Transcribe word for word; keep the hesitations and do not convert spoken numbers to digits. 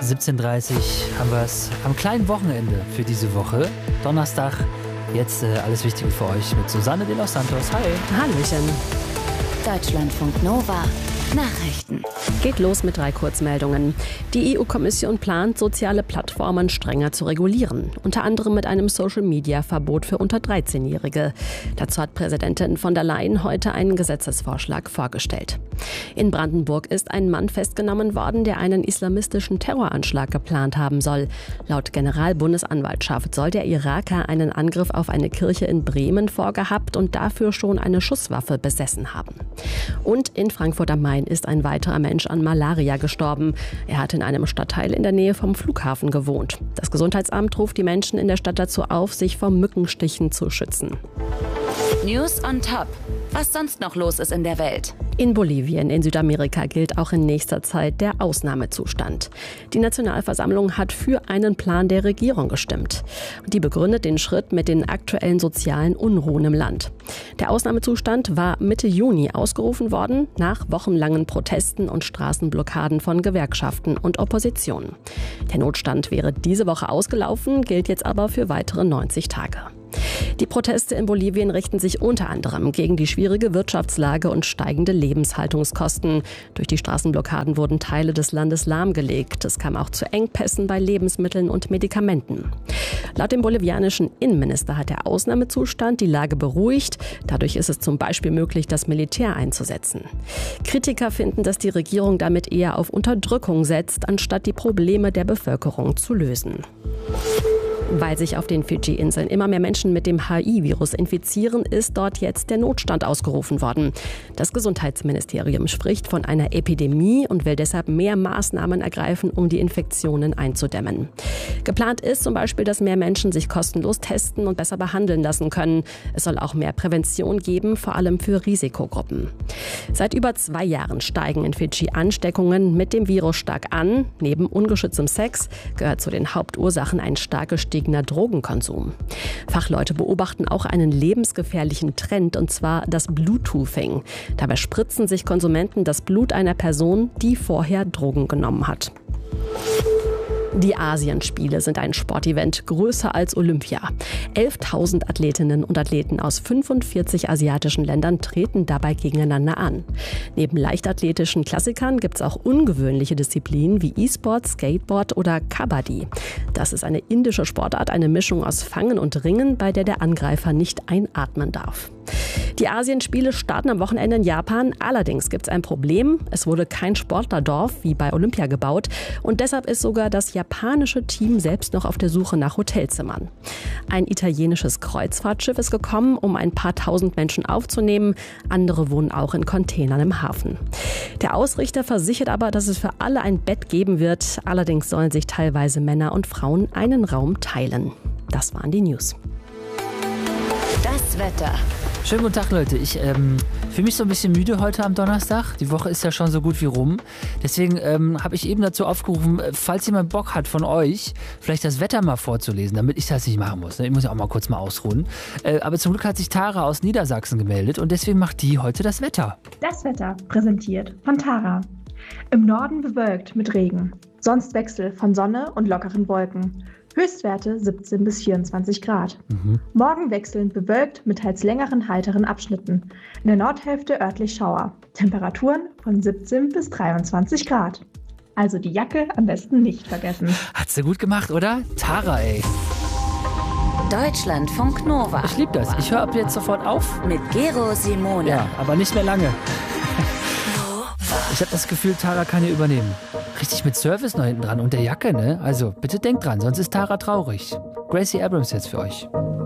siebzehn Uhr dreißig haben wir es am kleinen Wochenende für diese Woche. Donnerstag, jetzt äh, alles Wichtige für euch mit Susanne de los Santos. Hi. Hallöchen. Deutschlandfunk Nova. Nachrichten. Geht los mit drei Kurzmeldungen. Die E U-Kommission plant, soziale Plattformen strenger zu regulieren. Unter anderem mit einem Social-Media-Verbot für unter dreizehnjährige. Dazu hat Präsidentin von der Leyen heute einen Gesetzesvorschlag vorgestellt. In Brandenburg ist ein Mann festgenommen worden, der einen islamistischen Terroranschlag geplant haben soll. Laut Generalbundesanwaltschaft soll der Iraker einen Angriff auf eine Kirche in Bremen vorgehabt und dafür schon eine Schusswaffe besessen haben. Und in Frankfurt am Main ist ein weiterer Mensch an Malaria gestorben. Er hat in einem Stadtteil in der Nähe vom Flughafen gewohnt. Das Gesundheitsamt ruft die Menschen in der Stadt dazu auf, sich vor Mückenstichen zu schützen. News on top. Was sonst noch los ist in der Welt? In Bolivien in Südamerika gilt auch in nächster Zeit der Ausnahmezustand. Die Nationalversammlung hat für einen Plan der Regierung gestimmt. Die begründet den Schritt mit den aktuellen sozialen Unruhen im Land. Der Ausnahmezustand war Mitte Juni ausgerufen worden, nach wochenlangen Protesten und Straßenblockaden von Gewerkschaften und Opposition. Der Notstand wäre diese Woche ausgelaufen, gilt jetzt aber für weitere neunzig Tage. Die Proteste in Bolivien richten sich unter anderem gegen die schwierige Wirtschaftslage und steigende Lebenshaltungskosten. Durch die Straßenblockaden wurden Teile des Landes lahmgelegt. Es kam auch zu Engpässen bei Lebensmitteln und Medikamenten. Laut dem bolivianischen Innenminister hat der Ausnahmezustand die Lage beruhigt. Dadurch ist es zum Beispiel möglich, das Militär einzusetzen. Kritiker finden, dass die Regierung damit eher auf Unterdrückung setzt, anstatt die Probleme der Bevölkerung zu lösen. Weil sich auf den Fidschi-Inseln immer mehr Menschen mit dem H I-Virus infizieren, ist dort jetzt der Notstand ausgerufen worden. Das Gesundheitsministerium spricht von einer Epidemie und will deshalb mehr Maßnahmen ergreifen, um die Infektionen einzudämmen. Geplant ist zum Beispiel, dass mehr Menschen sich kostenlos testen und besser behandeln lassen können. Es soll auch mehr Prävention geben, vor allem für Risikogruppen. Seit über zwei Jahren steigen in Fidschi Ansteckungen mit dem Virus stark an. Neben ungeschütztem Sex gehört zu den Hauptursachen ein stark gestiegener Drogenkonsum. Fachleute beobachten auch einen lebensgefährlichen Trend, und zwar das Bluetoothing. Dabei spritzen sich Konsumenten das Blut einer Person, die vorher Drogen genommen hat. Die Asienspiele sind ein Sportevent größer als Olympia. elftausend Athletinnen und Athleten aus fünfundvierzig asiatischen Ländern treten dabei gegeneinander an. Neben leichtathletischen Klassikern gibt es auch ungewöhnliche Disziplinen wie E-Sport, Skateboard oder Kabaddi. Das ist eine indische Sportart, eine Mischung aus Fangen und Ringen, bei der der Angreifer nicht einatmen darf. Die Asienspiele starten am Wochenende in Japan. Allerdings gibt es ein Problem. Es wurde kein Sportlerdorf wie bei Olympia gebaut. Und deshalb ist sogar das japanische Team selbst noch auf der Suche nach Hotelzimmern. Ein italienisches Kreuzfahrtschiff ist gekommen, um ein paar tausend Menschen aufzunehmen. Andere wohnen auch in Containern im Hafen. Der Ausrichter versichert aber, dass es für alle ein Bett geben wird. Allerdings sollen sich teilweise Männer und Frauen einen Raum teilen. Das waren die News. Das Wetter. Schönen guten Tag, Leute. Ich ähm, fühle mich so ein bisschen müde heute am Donnerstag. Die Woche ist ja schon so gut wie rum. Deswegen ähm, habe ich eben dazu aufgerufen, falls jemand Bock hat von euch, vielleicht das Wetter mal vorzulesen, damit ich das nicht machen muss. Ich muss ja auch mal kurz mal ausruhen. Äh, aber zum Glück hat sich Tara aus Niedersachsen gemeldet und deswegen macht die heute das Wetter. Das Wetter präsentiert von Tara. Im Norden bewölkt mit Regen. Sonst Wechsel von Sonne und lockeren Wolken. Höchstwerte siebzehn bis vierundzwanzig Grad. Mhm. Morgen wechselnd bewölkt mit teils längeren, heiteren Abschnitten. In der Nordhälfte örtlich Schauer. Temperaturen von siebzehn bis dreiundzwanzig Grad. Also die Jacke am besten nicht vergessen. Hat sie gut gemacht, oder? Tara, ey. Deutschlandfunk Nova. Ich liebe das. Ich höre ab jetzt sofort auf. Mit Gero Simone. Ja, aber nicht mehr lange. Ich habe das Gefühl, Tara kann hier übernehmen. Richtig mit Service noch hinten dran und der Jacke, ne? Also bitte denkt dran, sonst ist Tara traurig. Gracie Abrams jetzt für euch.